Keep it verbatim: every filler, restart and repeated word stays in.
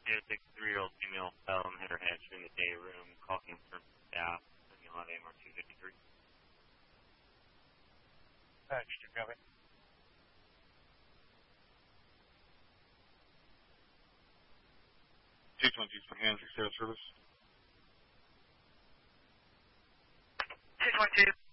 two, sixty-three-year-old female fell and hit her head in the day room. Call concern for staff. You'll have A M R two fifty-three. Register, copy. two twenty-two for hands, staff service. two twenty-two.